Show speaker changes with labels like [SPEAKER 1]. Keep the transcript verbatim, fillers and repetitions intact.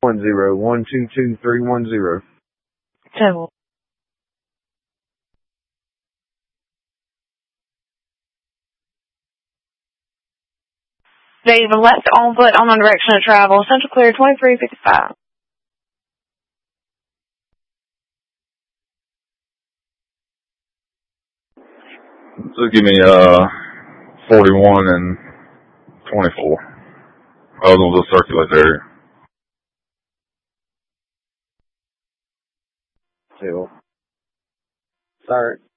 [SPEAKER 1] one zero one two two three one zero.
[SPEAKER 2] Table. David, left on foot on the direction of travel. Central clear twenty-three fifty-five.
[SPEAKER 3] So give me uh forty-one and twenty-four. I was going to circulate the area.
[SPEAKER 1] Table. Sorry.